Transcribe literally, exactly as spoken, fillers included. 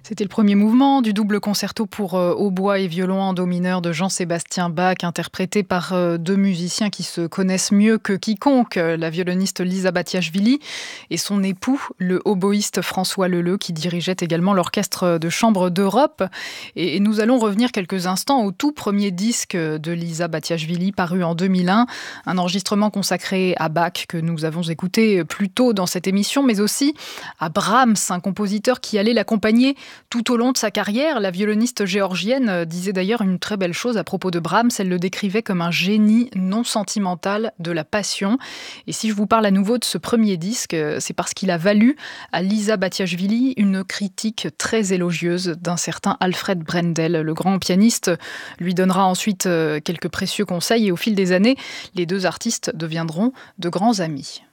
C'était le premier mouvement du double concerto pour euh, hautbois et violon en do mineur de Jean-Sébastien Bach, interprété par euh, deux musiciens qui se connaissent mieux que quiconque, euh, la violoniste Lisa Batiachvili et son époux, le oboïste François Leleu, qui dirigeait également l'orchestre de chambre d'Europe. Et, et nous allons revenir quelques instants au tout premier disque de Lisa Batiachvili, paru en deux mille un, un enregistrement consacré à Bach que nous avons écouté plus tôt dans cette émission, mais aussi à Brahms, un compositeur qui allait l'accompagner tout au long de sa carrière. La violoniste géorgienne disait d'ailleurs une très belle chose à propos de Brahms. Elle le décrivait comme un génie non sentimental de la passion. Et si je vous parle à nouveau de ce premier disque, c'est parce qu'il a valu à Lisa Batiachvili une critique très élogieuse d'un certain Alfred Brendel. Le grand pianiste lui donnera ensuite quelques précieux conseils et au fil des années, les deux artistes deviendront de grands amis.